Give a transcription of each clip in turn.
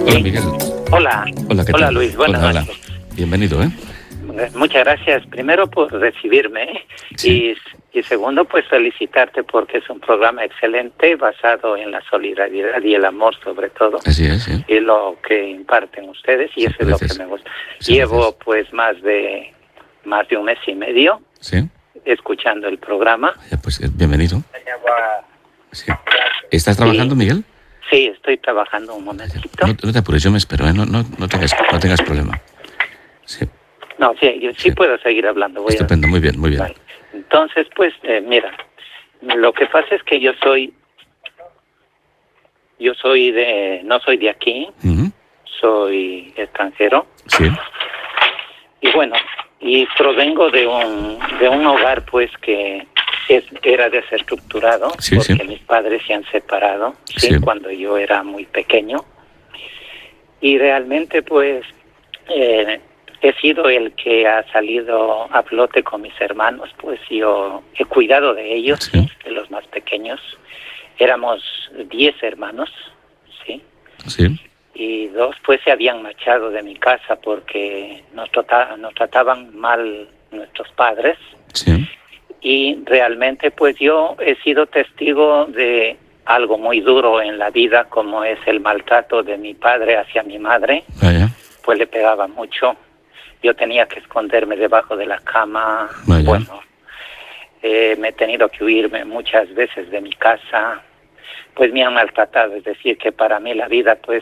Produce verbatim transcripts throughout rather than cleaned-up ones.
Hola, Miguel. Hola. Hola, ¿qué Hola, tal? Luis. Buenas hola, noches. Hola. Bienvenido, ¿eh? Muchas gracias, primero, por recibirme. Sí. Y, y segundo, pues felicitarte porque es un programa excelente basado en la solidaridad y el amor, sobre todo. Así es, sí. Y lo que imparten ustedes, y Sí, eso es gracias. lo que me gusta. Sí, Llevo gracias. pues más de más de un mes y medio Sí. escuchando el programa. Ya, pues bienvenido. Sí. ¿Estás trabajando, Y- Miguel? Sí, estoy trabajando un momentito. No, no te apures, yo me espero, ¿eh? No, no, no, tengas, no tengas problema. Sí. No, sí, yo sí, Sí. puedo seguir hablando. Voy a- Estupendo, muy bien, muy bien. Vale. Entonces, pues, eh, mira, lo que pasa es que yo soy, yo soy de, no soy de aquí, Ujú. soy extranjero, Sí. y bueno, y provengo de un, de un hogar, pues, que es, era desestructurado, Sí, porque sí. mis padres se han separado, ¿sí? Sí. Cuando yo era muy pequeño, y realmente, pues, eh, he sido el que ha salido a flote con mis hermanos, pues yo he cuidado de ellos, Sí. de los más pequeños. Éramos diez hermanos, ¿sí? Sí. Y dos pues se habían marchado de mi casa porque nos, trata, nos trataban mal nuestros padres. Sí. Y realmente pues yo he sido testigo de algo muy duro en la vida, como es el maltrato de mi padre hacia mi madre. Vaya. Pues le pegaba mucho. Yo tenía que esconderme debajo de la cama. Vaya. Bueno, eh, me he tenido que huirme muchas veces de mi casa. Pues me han maltratado. Es decir, que para mí la vida, pues,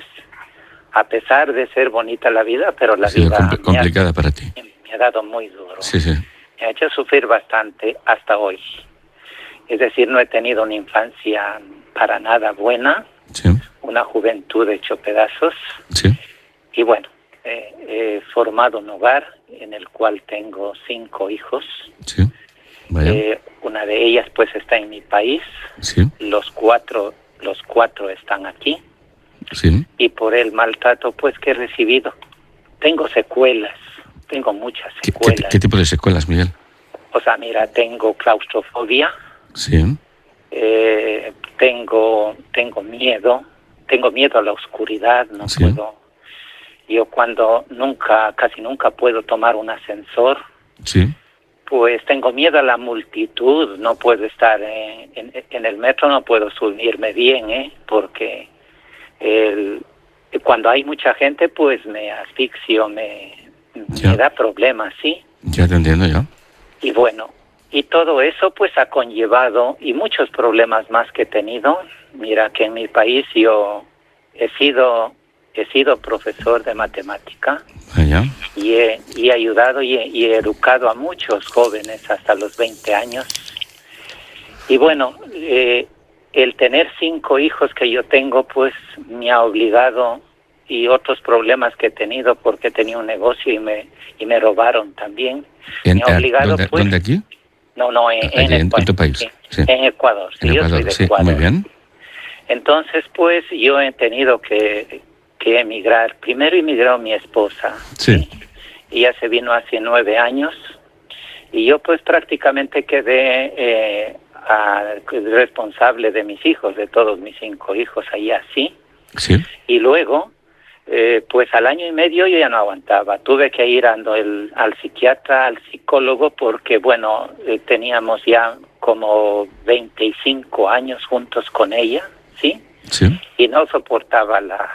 a pesar de ser bonita la vida, pero la Ha sido vida compl- me ha, complicada para ti. me ha dado muy duro. Sí, sí. Me ha hecho sufrir bastante hasta hoy. Es decir, no he tenido una infancia para nada buena, Sí. una juventud hecho pedazos. Sí. Y bueno, eh, he formado un hogar en el cual tengo cinco hijos. Sí. Vaya. Eh, una de ellas pues está en mi país. Sí. Los cuatro, los cuatro están aquí. Sí. Y por el maltrato pues que he recibido, tengo secuelas, tengo muchas ¿Qué, qué, secuelas. qué tipo de secuelas, Miguel? O sea, mira, tengo claustrofobia, Sí. eh, tengo, tengo miedo, tengo miedo a la oscuridad, no Sí. puedo. Yo cuando nunca, casi nunca puedo tomar un ascensor, Sí. pues tengo miedo a la multitud, no puedo estar en, en, en el metro, no puedo subirme bien, ¿eh? Porque el, cuando hay mucha gente, pues me asfixio, me, Ya. me da problemas, ¿sí? Ya te entiendo, ya. Y bueno, y todo eso pues ha conllevado, y muchos problemas más que he tenido. Mira que en mi país yo he sido, he sido profesor de matemática. Vaya. Y he, y he ayudado y he, y he educado a muchos jóvenes hasta los veinte años. Y bueno, eh, el tener cinco hijos que yo tengo, pues me ha obligado, y otros problemas que he tenido porque tenía un negocio y me y me robaron también. En, Me ha obligado, ¿dónde, pues... ¿Dónde aquí? No, no, en, Allí, en, en, Ecuador, en tu país. sí, Sí. en Ecuador. Sí, En yo Ecuador, soy de sí. Ecuador. Muy bien. Entonces, pues yo he tenido que, que emigrar. Primero emigró mi esposa. Sí. Ella se vino hace nueve años y yo pues prácticamente quedé eh, a, responsable de mis hijos, de todos mis cinco hijos ahí así. Sí. Y luego, eh, pues al año y medio yo ya no aguantaba. Tuve que ir ando el, al psiquiatra, al psicólogo, porque bueno, eh, teníamos ya como veinticinco años juntos con ella, ¿sí? Sí. Y no soportaba la,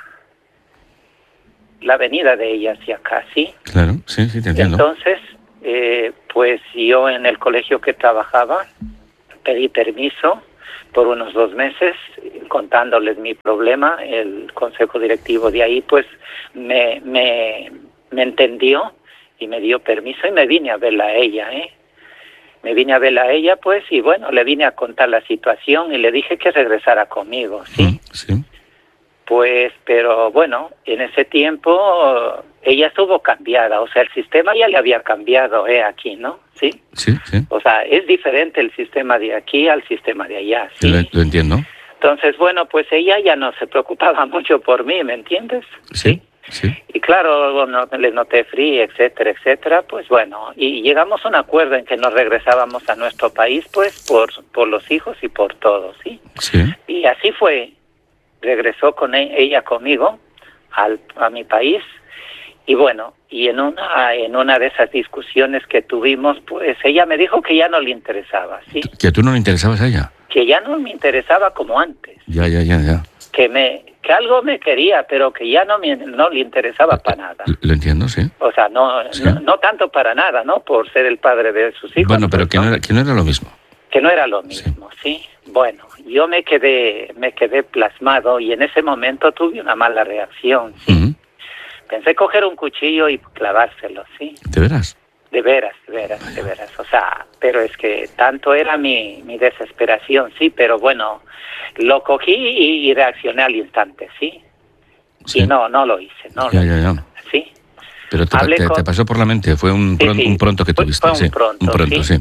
la venida de ella hacia acá, ¿sí? Claro, sí, sí, te entiendo. Entonces, eh, pues yo en el colegio que trabajaba pedí permiso por unos dos meses contándoles mi problema. El consejo directivo de ahí pues me, me, me entendió y me dio permiso y me vine a verla a ella, ¿eh? Me vine a verla a ella pues y bueno, le vine a contar la situación y le dije que regresara conmigo, ¿sí? Mm, sí. Pues, pero bueno, en ese tiempo ella estuvo cambiada, o sea, el sistema ya le había cambiado, ¿eh? Aquí, ¿no? ¿Sí? Sí, sí. O sea, es diferente el sistema de aquí al sistema de allá, ¿sí? Lo, lo entiendo. Entonces, bueno, pues ella ya no se preocupaba mucho por mí, ¿me entiendes? Sí, sí. Y claro, bueno, le noté frío, etcétera, etcétera, pues bueno, y llegamos a un acuerdo en que nos regresábamos a nuestro país, pues, por, por los hijos y por todos, ¿sí? Sí. Y así fue. Regresó con e- ella conmigo, al, a mi país. Y bueno, y en una en una de esas discusiones que tuvimos, pues ella me dijo que ya no le interesaba, ¿sí? ¿Que tú no le interesabas a ella? Que ya no me interesaba como antes. Ya, ya, ya, ya. Que me que algo me quería, pero que ya no me no le interesaba para nada. Lo entiendo, sí. O sea, no, sí. no no tanto para nada, ¿no? Por ser el padre de sus hijos. Bueno, pero pues, que, no era, que no era lo mismo. Que no era lo mismo, ¿sí? ¿sí? Bueno, yo me quedé me quedé plasmado y en ese momento tuve una mala reacción, ¿sí? Uh-huh. Pensé coger un cuchillo y clavárselo, ¿sí? ¿De veras? De veras, de veras, de veras. O sea, pero es que tanto era mi, mi desesperación, sí, pero bueno, lo cogí y, y reaccioné al instante, ¿sí? sí. Y no, no lo hice, no ya, lo ya, hice, ya. ¿sí? Pero te, te, con... te pasó por la mente, fue un, sí, pron, sí. un pronto que fue, tuviste, fue un sí. Pronto, un pronto, sí. sí.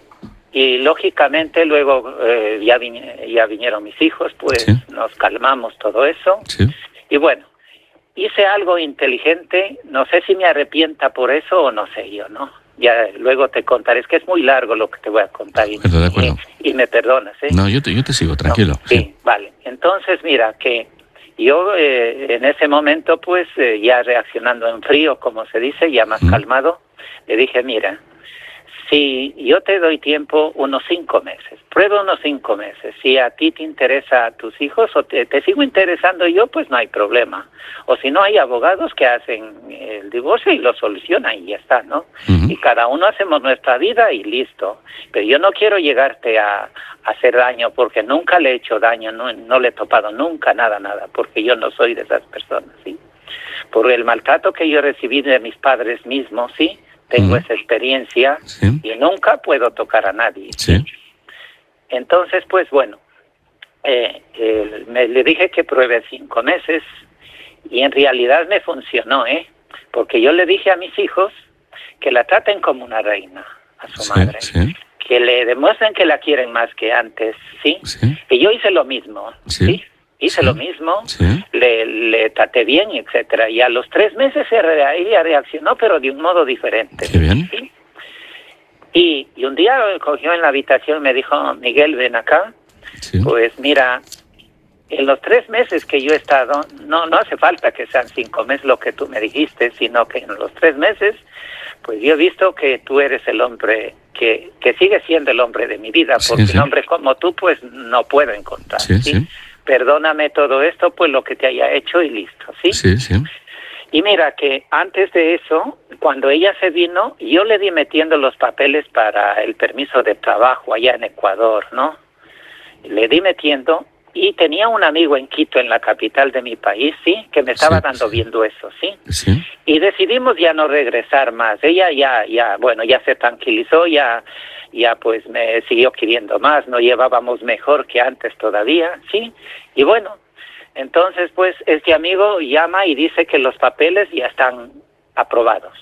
Y lógicamente luego eh, ya, vin, ya vinieron mis hijos, pues sí. Nos calmamos todo eso. Sí. Y bueno, hice algo inteligente, no sé si me arrepienta por eso o no sé yo, ¿no? Ya luego te contaré, es que es muy largo lo que te voy a contar y, de acuerdo. y, y me perdonas, ¿eh? No, yo te, yo te sigo, tranquilo. No, sí, sí, vale. Entonces, mira, que yo eh, en ese momento, pues, eh, ya reaccionando en frío, como se dice, ya más mm. calmado, le dije, mira, si yo te doy tiempo unos cinco meses, prueba unos cinco meses, si a ti te interesa a tus hijos o te, te sigo interesando yo, pues no hay problema. O si no, hay abogados que hacen el divorcio y lo solucionan y ya está, ¿no? Uh-huh. Y cada uno hacemos nuestra vida y listo. Pero yo no quiero llegarte a, a hacer daño porque nunca le he hecho daño, no, no le he topado nunca, nada, nada, porque yo no soy de esas personas, ¿sí? Por el maltrato que yo recibí de mis padres mismos, ¿sí? Tengo uh-huh. esa experiencia sí. y nunca puedo tocar a nadie. Sí. Entonces, pues bueno, eh, eh, me, le dije que pruebe cinco meses y en realidad me funcionó, ¿eh? Porque yo le dije a mis hijos que la traten como una reina, a su sí, madre, sí. que le demuestren que la quieren más que antes, ¿sí? sí. Y yo hice lo mismo, ¿sí? ¿sí? Hice sí. lo mismo, sí. le, le traté bien, etcétera. Y a los tres meses ella reaccionó, pero de un modo diferente. Qué bien. ¿sí? Y, y un día lo cogió en la habitación y me dijo, Miguel, ven acá. Sí. Pues mira, en los tres meses que yo he estado, no, no hace falta que sean cinco meses lo que tú me dijiste, sino que en los tres meses, pues yo he visto que tú eres el hombre, que, que sigue siendo el hombre de mi vida, porque sí, sí. un hombre como tú, pues no puedo encontrar. Sí, ¿sí? sí. Perdóname todo esto, pues lo que te haya hecho y listo, ¿sí? Sí, sí. Y mira que antes de eso, cuando ella se vino, yo le di metiendo los papeles para el permiso de trabajo allá en Ecuador, ¿no? Le di metiendo y tenía un amigo en Quito, en la capital de mi país, ¿sí? Que me estaba sí, dando sí. viendo eso, ¿sí? Sí. Y decidimos ya no regresar más. Ella ya, ya, bueno, ya se tranquilizó, ya... ya pues me siguió queriendo más, nos llevábamos mejor que antes todavía, ¿sí? Y bueno, entonces pues este amigo llama y dice que los papeles ya están aprobados.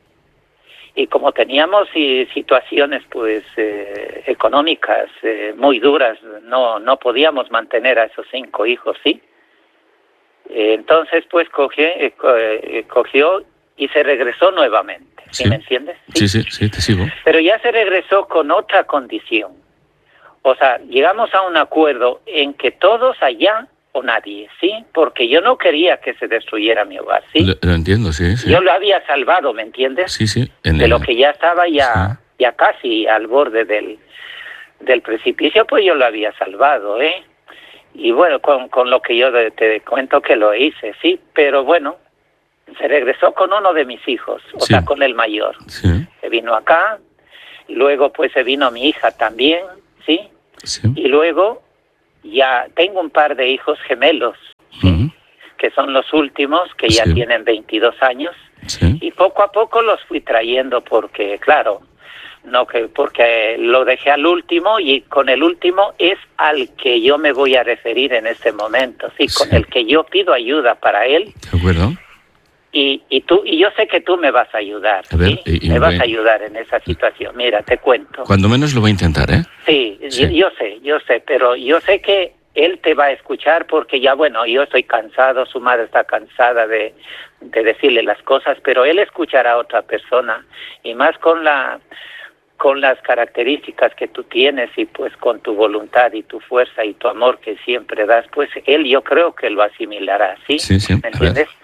Y como teníamos y, situaciones pues eh, económicas eh, muy duras, no no podíamos mantener a esos cinco hijos, ¿sí? Eh, entonces pues cogió, eh, eh, cogió y se regresó nuevamente. ¿Sí, ¿Sí me entiendes? ¿Sí? sí, sí, sí, te sigo. Pero ya se regresó con otra condición. O sea, llegamos a un acuerdo en que todos allá o nadie, ¿sí? Porque yo no quería que se destruyera mi hogar, ¿sí? Lo, lo entiendo, sí, sí. Yo lo había salvado, ¿me entiendes? Sí, sí. En de el... lo que ya estaba ya, sí. ya casi al borde del, del precipicio, pues yo lo había salvado, ¿eh? Y bueno, con, con lo que yo te, te cuento que lo hice, ¿sí? Pero bueno, se regresó con uno de mis hijos, o sí. sea, con el mayor. Sí. Se vino acá, luego pues se vino mi hija también, ¿sí? Sí. Y luego ya tengo un par de hijos gemelos, ¿sí? Uh-huh. Que son los últimos, que ya sí. tienen veintidós años, sí. y poco a poco los fui trayendo porque, claro, no que porque lo dejé al último y con el último es al que yo me voy a referir en este momento, ¿sí? Con sí. el que yo pido ayuda para él. De acuerdo. Y, y tú y yo sé que tú me vas a ayudar, a ver, ¿sí? y, y me me vas voy... a ayudar en esa situación. Mira, te cuento. Cuando menos lo voy a intentar, ¿eh? Sí, sí. Yo, yo sé, yo sé, pero yo sé que él te va a escuchar porque ya, bueno, yo estoy cansado, su madre está cansada de, de decirle las cosas, pero él escuchará a otra persona y más con la con las características que tú tienes y pues con tu voluntad y tu fuerza y tu amor que siempre das, pues él yo creo que lo asimilará, ¿sí? Sí, sí. ¿Me entiendes?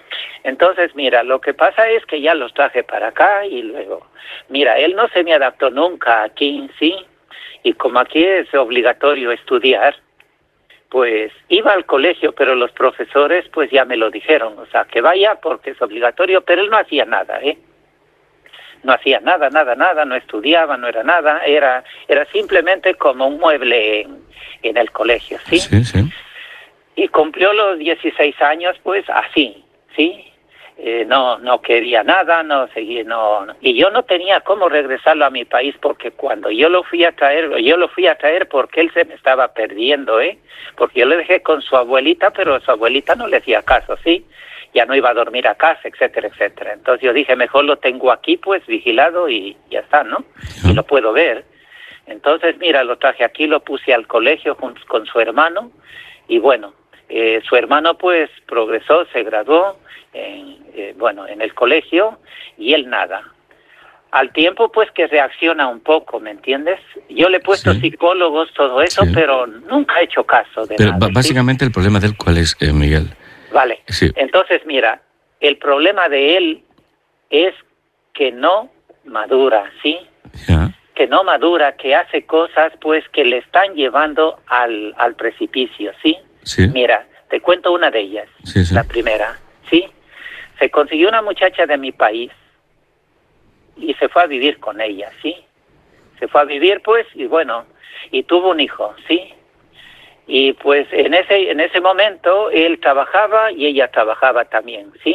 Entonces, mira, lo que pasa es que ya los traje para acá y luego, mira, él no se me adaptó nunca aquí, ¿sí? Y como aquí es obligatorio estudiar, pues iba al colegio, pero los profesores pues ya me lo dijeron, o sea, que vaya porque es obligatorio, pero él no hacía nada, ¿eh? No hacía nada, nada, nada, no estudiaba, no era nada, era era simplemente como un mueble en, en el colegio, ¿sí? Sí, sí. Y cumplió los dieciséis años, pues así, ¿sí? Eh, no no quería nada, no seguía, no, no, y yo no tenía cómo regresarlo a mi país porque cuando yo lo fui a traer, yo lo fui a traer porque él se me estaba perdiendo, ¿eh? Porque yo le dejé con su abuelita, pero su abuelita no le hacía caso, ¿sí? Ya no iba a dormir a casa, etcétera, etcétera. Entonces yo dije, mejor lo tengo aquí, pues, vigilado y ya está, ¿no? Y lo puedo ver. Entonces, mira, lo traje aquí, lo puse al colegio junto con su hermano y bueno, eh, su hermano, pues, progresó, se graduó, en, eh, bueno, en el colegio y él nada. Al tiempo, pues, que reacciona un poco, ¿me entiendes? Yo le he puesto sí. psicólogos, todo eso, sí. pero nunca he hecho caso de pero nada. Básicamente, ¿sí? El problema de él, ¿cuál es, eh, Miguel? Vale. Sí. Entonces, mira, el problema de él es que no madura, ¿sí? Ya. Que no madura, que hace cosas, pues, que le están llevando al, al precipicio, ¿sí? Sí. Mira, te cuento una de ellas, sí, sí. la primera, ¿sí? Se consiguió una muchacha de mi país y se fue a vivir con ella, ¿sí? Se fue a vivir, pues, y bueno, y tuvo un hijo, ¿sí? Y pues en ese en ese momento él trabajaba y ella trabajaba también, ¿sí?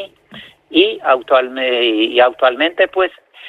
Y actualmente, y actualmente pues,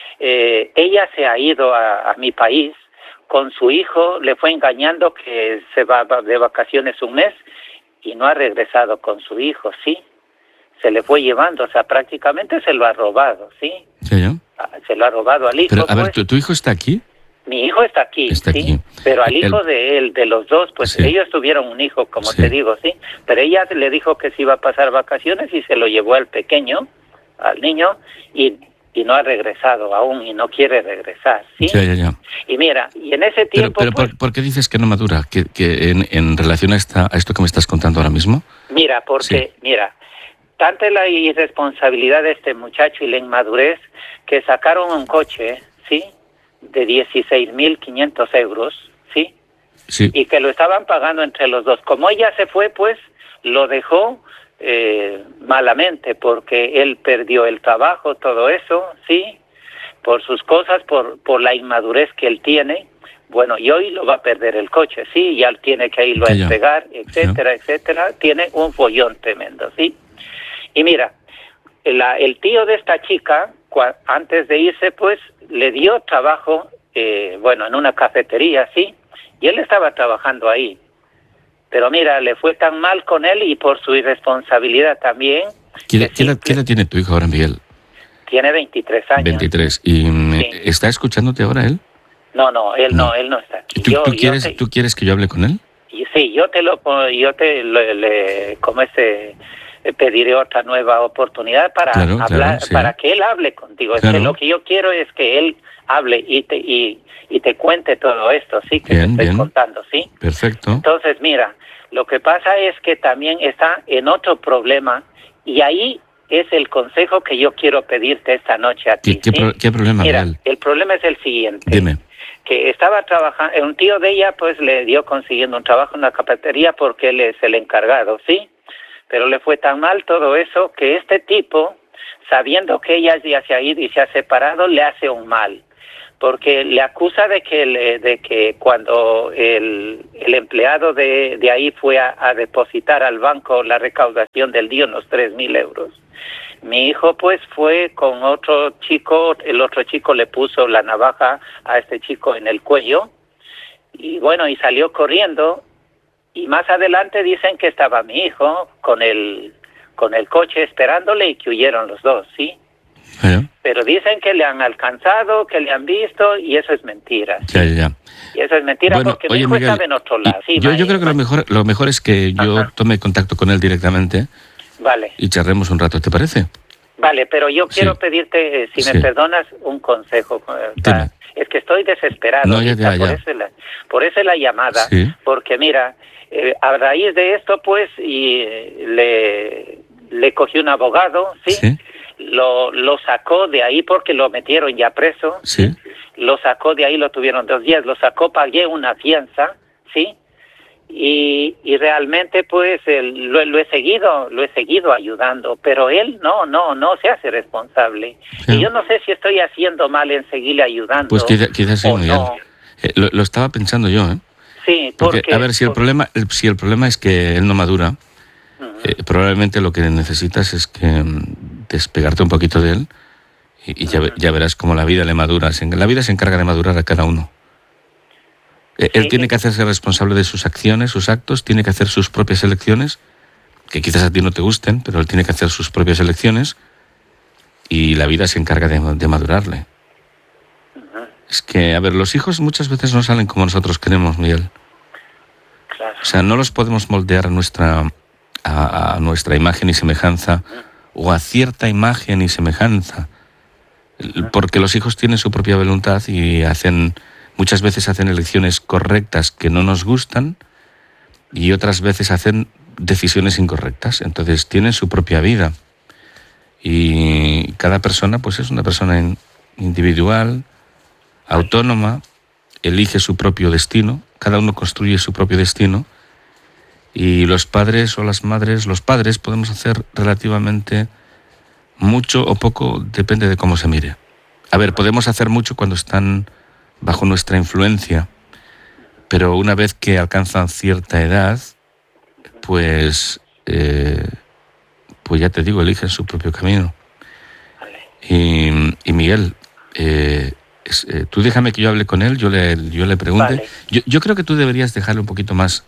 eh, ella se ha ido a, a mi país con su hijo, le fue engañando que se va de vacaciones un mes y no ha regresado con su hijo, ¿sí? Se le fue llevando, o sea, prácticamente se lo ha robado, ¿sí? Sí, ¿ya? Se lo ha robado al hijo. Pero, a ver, pues. ¿tu, ¿tu hijo está aquí? Mi hijo está aquí, está ¿sí? Aquí. Pero al hijo el... de él, de los dos, pues sí. ellos tuvieron un hijo, como sí. te digo, ¿sí? Pero ella le dijo que se iba a pasar vacaciones y se lo llevó al pequeño, al niño, y, y no ha regresado aún y no quiere regresar, ¿sí? Ya, ya, ya. Y mira, y en ese tiempo... Pero, pero pues, ¿por, ¿por qué dices que no madura? ¿Que, que en, en relación a, esta, a esto que me estás contando ahora mismo? Mira, porque, sí. mira, tanta la irresponsabilidad de este muchacho y la inmadurez que sacaron un coche, ¿sí?, de dieciséis mil quinientos euros, ¿sí? Sí. Y que lo estaban pagando entre los dos. Como ella se fue, pues, lo dejó eh, malamente, porque él perdió el trabajo, todo eso, ¿sí? Por sus cosas, por, por la inmadurez que él tiene. Bueno, y hoy lo va a perder el coche, ¿sí? Ya tiene que irlo sí, a entregar, ya. etcétera, sí. etcétera. Tiene un follón tremendo, ¿sí? Y mira, la, el tío de esta chica, cua, antes de irse, pues, le dio trabajo, eh, bueno, en una cafetería, ¿sí? Y él estaba trabajando ahí. Pero mira, le fue tan mal con él y por su irresponsabilidad también. ¿Qué edad sí, tiene tu hijo ahora, Miguel? Tiene veintitrés años. veintitrés. ¿Y sí. está escuchándote ahora él? No, no, él no, no él no está aquí. ¿Tú, yo, ¿tú, quieres, yo te, ¿Tú quieres que yo hable con él? Sí, yo te lo, yo te, le, le como este... pediré otra nueva oportunidad para claro, hablar, claro, sí. para que él hable contigo. Claro. Es que lo que yo quiero es que él hable y te y, y te cuente todo esto, sí, que bien, te estoy bien. contando, sí. Perfecto. Entonces, mira, lo que pasa es que también está en otro problema y ahí es el consejo que yo quiero pedirte esta noche a ti. ¿Qué, qué, ¿sí? pro, ¿qué problema? Mira, Real? el problema es el siguiente. Dime. Que estaba trabajando, un tío de ella pues le dio consiguiendo un trabajo en una cafetería porque él es el encargado, ¿sí? Pero le fue tan mal todo eso que este tipo, sabiendo que ella ya se ha ido y se ha separado, le hace un mal. Porque le acusa de que le, de que cuando el, el empleado de, de ahí fue a, a depositar al banco la recaudación del día, unos tres mil euros. Mi hijo pues fue con otro chico, el otro chico le puso la navaja a este chico en el cuello y bueno, y salió corriendo. Y más adelante dicen que estaba mi hijo con el con el coche esperándole y que huyeron los dos, ¿sí? ¿Eh? Pero dicen que le han alcanzado, que le han visto y eso es mentira. ¿sí? Ya, ya, ya. Y eso es mentira bueno, porque oye, mi hijo Miguel, estaba en otro lado. Sí, yo, ma, yo creo que ma. lo mejor lo mejor es que yo Ajá. tome contacto con él directamente. Vale. Y charremos un rato, ¿te parece? Vale, pero yo quiero sí. pedirte, eh, si sí. me perdonas, un consejo. Eh, Dime. Es que estoy desesperado. No, ya, ya, ya. Por, eso la, por eso la llamada. Sí. Porque mira, eh, a raíz de esto, pues, y eh, le, le cogió un abogado, ¿sí? ¿Sí? Lo, lo sacó de ahí porque lo metieron ya preso. Sí. Lo sacó de ahí, lo tuvieron dos días, lo sacó, pagué una fianza, ¿sí? Y, y realmente pues el, lo, lo he seguido, lo he seguido ayudando, pero él no, no, no se hace responsable. Sí. Y yo no sé si estoy haciendo mal en seguirle ayudando. Pues quizás quizá sí, Miguel. No. Eh, lo, lo estaba pensando yo, ¿eh? Sí, porque, porque... A ver, si el, problema, si el problema es que él no madura, uh-huh. eh, probablemente lo que necesitas es que um, despegarte un poquito de él y, y uh-huh. ya, ya verás cómo la vida le madura. La vida se encarga de madurar a cada uno. Sí. Él tiene que hacerse responsable de sus acciones, sus actos, tiene que hacer sus propias elecciones, que quizás a ti no te gusten, pero él tiene que hacer sus propias elecciones y la vida se encarga de, de madurarle. Uh-huh. Es que, a ver, los hijos muchas veces no salen como nosotros queremos, Miguel. Claro. O sea, no los podemos moldear a nuestra, a, a nuestra imagen y semejanza uh-huh. o a cierta imagen y semejanza, uh-huh. porque los hijos tienen su propia voluntad y hacen... Muchas veces hacen elecciones correctas que no nos gustan y otras veces hacen decisiones incorrectas. Entonces tienen su propia vida y cada persona pues es una persona individual, autónoma, elige su propio destino, cada uno construye su propio destino y los padres o las madres, los padres podemos hacer relativamente mucho o poco, depende de cómo se mire. A ver, podemos hacer mucho cuando están bajo nuestra influencia, pero una vez que alcanzan cierta edad, pues, eh, pues ya te digo, eligen su propio camino. Y, y Miguel, eh, es, eh, tú déjame que yo hable con él, yo le, yo le pregunte. Vale. Yo, yo creo que tú deberías dejarle un poquito más,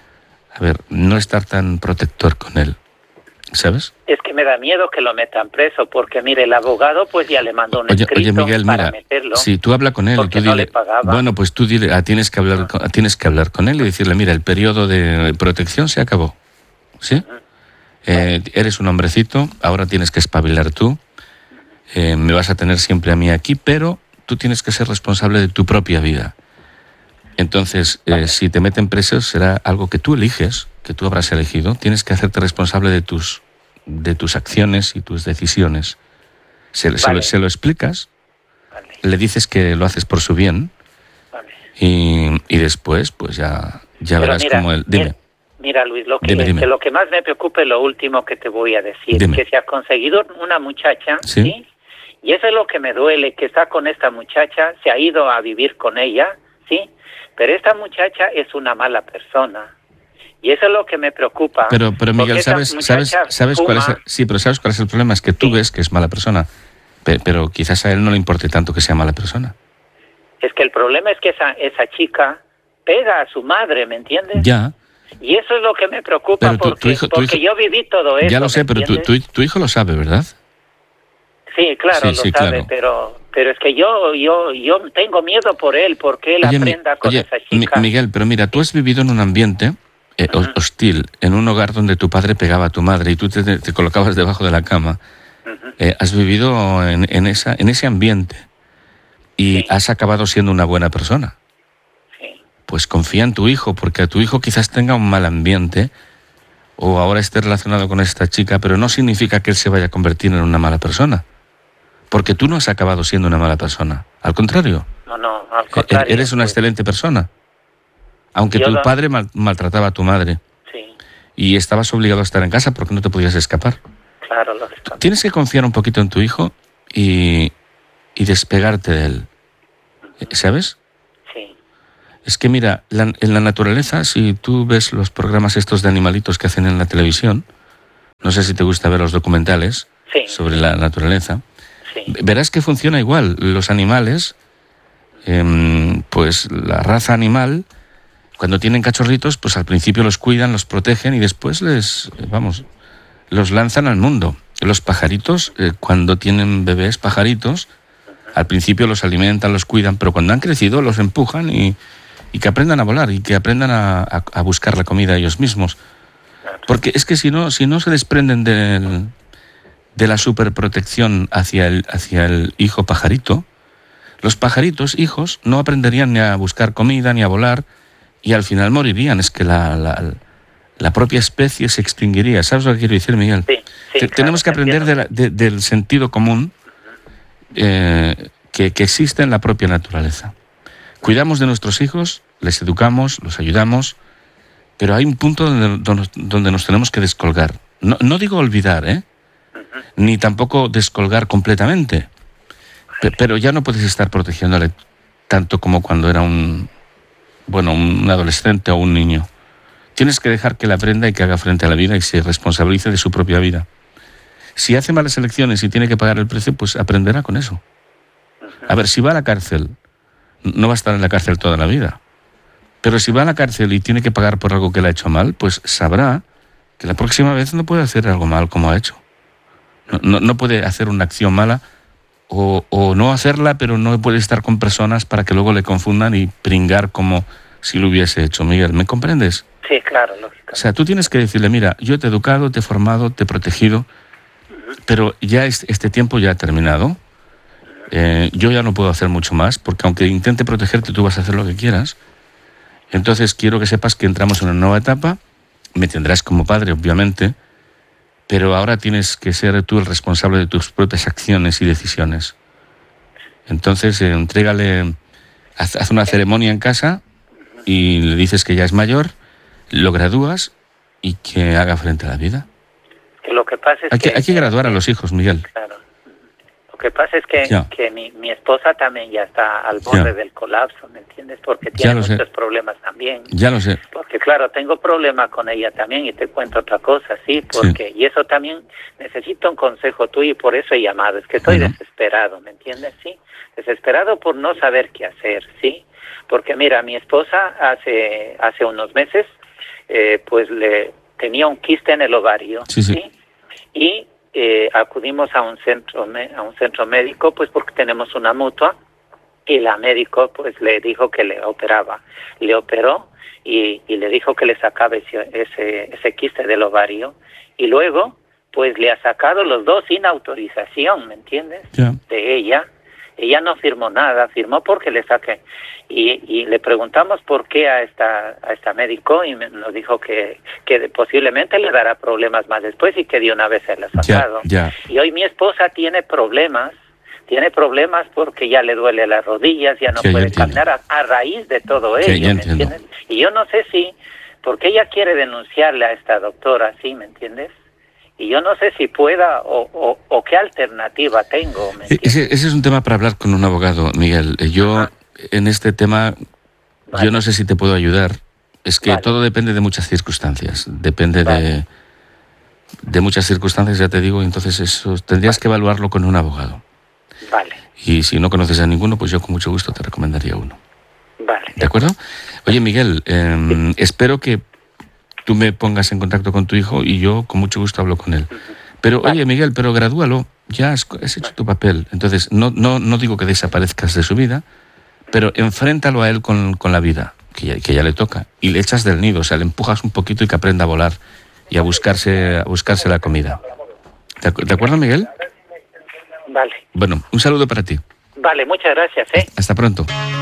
a ver, no estar tan protector con él, ¿sabes? Es que me da miedo que lo metan preso, porque mire, el abogado pues ya le mandó un oye, escrito oye, Miguel, para mira, meterlo. Si tú hablas con él, porque tú no dile, le pagaba. Bueno, pues tú dile, ah, tienes que hablar, con, tienes que hablar con él y decirle, mira, el periodo de protección se acabó, ¿sí? Uh-huh. Eh, eres un hombrecito, ahora tienes que espabilar tú, eh, me vas a tener siempre a mí aquí, pero tú tienes que ser responsable de tu propia vida. Entonces, eh, si te meten presos será algo que tú eliges, que tú habrás elegido, tienes que hacerte responsable de tus de tus acciones y tus decisiones. Se, vale. se, lo, se lo explicas, vale. le dices que lo haces por su bien, vale. y, y después pues ya, ya verás mira, cómo él... Dime. Mira, mira Luis, lo que, dime, dime. que lo que más me preocupa es lo último que te voy a decir, dime. que se ha conseguido una muchacha, ¿sí? ¿sí? Y eso es lo que me duele, que está con esta muchacha, se ha ido a vivir con ella, ¿sí? Pero esta muchacha es una mala persona. Y eso es lo que me preocupa. Pero, pero Miguel, ¿sabes, sabes, sabes cuál es el, sí, pero ¿sabes cuál es el problema? Es que tú sí. ves que es mala persona, pero, pero quizás a él no le importe tanto que sea mala persona. Es que el problema es que esa, esa chica pega a su madre, ¿me entiendes? Ya. Y eso es lo que me preocupa, pero tu, porque, tu hijo, tu porque hijo, yo viví todo eso. Ya lo sé, pero tu, tu, tu hijo lo sabe, ¿verdad? Sí, claro, sí, lo sí, sabe, claro. pero pero es que yo yo yo tengo miedo por él, porque él oye, aprenda con oye, esa chica. Miguel, pero mira, tú has vivido en un ambiente... Eh, uh-huh. hostil, en un hogar donde tu padre pegaba a tu madre y tú te, te colocabas debajo de la cama. Uh-huh. Eh, has vivido en, en, esa, en ese ambiente y sí. has acabado siendo una buena persona. Sí. Pues confía en tu hijo, porque a tu hijo quizás tenga un mal ambiente o ahora esté relacionado con esta chica, pero no significa que él se vaya a convertir en una mala persona. Porque tú no has acabado siendo una mala persona. Al contrario. No, no, al contrario. Eres una pues... excelente persona. Aunque Yo tu no... padre mal, maltrataba a tu madre. Sí. Y estabas obligado a estar en casa porque no te podías escapar. Claro, lógico. Tienes que confiar un poquito en tu hijo y, y despegarte de él. ¿Sabes? Sí. Es que mira, la, en la naturaleza, si tú ves los programas estos de animalitos que hacen en la televisión, no sé si te gusta ver los documentales sí. sobre la naturaleza, sí. verás que funciona igual. Los animales, eh, pues la raza animal... Cuando tienen cachorritos, pues al principio los cuidan, los protegen y después les, vamos, los lanzan al mundo. Los pajaritos, eh, cuando tienen bebés pajaritos, al principio los alimentan, los cuidan, pero cuando han crecido los empujan y, y que aprendan a volar y que aprendan a, a, a buscar la comida ellos mismos. Porque es que si no, si no se desprenden del, de la superprotección hacia el, hacia el hijo pajarito, los pajaritos, hijos, no aprenderían ni a buscar comida ni a volar, y al final morirían. Es que la, la, la propia especie se extinguiría. ¿Sabes lo que quiero decir, Miguel? Sí, sí, claro, tenemos que aprender de la, de, del sentido común eh, que, que existe en la propia naturaleza. Cuidamos de nuestros hijos, les educamos, los ayudamos, pero hay un punto donde, donde nos tenemos que descolgar. No, no digo olvidar, ¿eh? Uh-huh. Ni tampoco descolgar completamente. P- pero ya no puedes estar protegiéndole tanto como cuando era un, bueno, un adolescente o un niño. Tienes que dejar que la aprenda y que haga frente a la vida y se responsabilice de su propia vida. Si hace malas elecciones y tiene que pagar el precio, pues aprenderá con eso. A ver, si va a la cárcel, no va a estar en la cárcel toda la vida. Pero si va a la cárcel y tiene que pagar por algo que le ha hecho mal, pues sabrá que la próxima vez no puede hacer algo mal como ha hecho. No, no, no puede hacer una acción mala o, o no hacerla, pero no puede estar con personas para que luego le confundan y pringar como si lo hubiese hecho. Miguel, ¿me comprendes? Sí, claro, lógico. O sea, tú tienes que decirle, mira, yo te he educado, te he formado, te he protegido, uh-huh. pero ya este, este tiempo ya ha terminado. Eh, yo ya no puedo hacer mucho más, porque aunque intente protegerte, tú vas a hacer lo que quieras. Entonces quiero que sepas que entramos en una nueva etapa. Me tendrás como padre, obviamente, pero ahora tienes que ser tú el responsable de tus propias acciones y decisiones. Entonces, eh, entrégale, haz, haz una ceremonia en casa y le dices que ya es mayor, lo gradúas y que haga frente a la vida. Que lo que pasa es hay que, que... Hay que graduar a los hijos, Miguel. Claro. Lo que pasa es que, que mi, mi esposa también ya está al borde ya. del colapso, ¿me entiendes? Porque tiene muchos sé. problemas también. Ya lo sé. Porque claro, tengo problemas con ella también y te cuento otra cosa, sí, porque sí. y eso también necesito un consejo tuyo y por eso he llamado. Es que estoy uh-huh. desesperado, ¿me entiendes? Sí, desesperado por no saber qué hacer, sí. Porque mira, mi esposa hace hace unos meses, eh, pues le tenía un quiste en el ovario, sí, sí. ¿sí? Y Eh, acudimos a un centro a un centro médico pues porque tenemos una mutua y la médico pues le dijo que le operaba, le operó y, y le dijo que le sacaba ese, ese ese quiste del ovario y luego pues le ha sacado los dos sin autorización, ¿me entiendes? Yeah. De ella. Ella no firmó nada, firmó porque le saqué. Y, y le preguntamos por qué a esta a esta médico y me, nos dijo que, que posiblemente le dará problemas más después y que de una vez se le ha sacado. Yeah, yeah. Y hoy mi esposa tiene problemas, tiene problemas porque ya le duele las rodillas, ya no sí, puede caminar a, a raíz de todo ello, sí, ¿me entiendes? Y yo no sé si, porque ella quiere denunciarle a esta doctora, ¿sí? ¿Me entiendes? Y yo no sé si pueda o, o, o qué alternativa tengo. ¿me ese, ese es un tema para hablar con un abogado, Miguel. Yo, Ajá. en este tema, vale. yo no sé si te puedo ayudar. Es que vale. todo depende de muchas circunstancias. Depende vale. de, de muchas circunstancias, ya te digo. Entonces, eso tendrías vale. que evaluarlo con un abogado. Vale. Y si no conoces a ninguno, pues yo con mucho gusto te recomendaría uno. Vale. ¿De acuerdo? Oye, Miguel, eh, sí. espero que tú me pongas en contacto con tu hijo y yo con mucho gusto hablo con él. Pero, vale. oye, Miguel, pero gradúalo, ya has, has hecho tu papel. Entonces, no no no digo que desaparezcas de su vida, pero enfréntalo a él con, con la vida, que ya, que ya le toca, y le echas del nido, o sea, le empujas un poquito y que aprenda a volar y a buscarse, a buscarse la comida. ¿De, ¿De acuerdo, Miguel? Vale. Bueno, un saludo para ti. Vale, muchas gracias, ¿eh? Hasta pronto.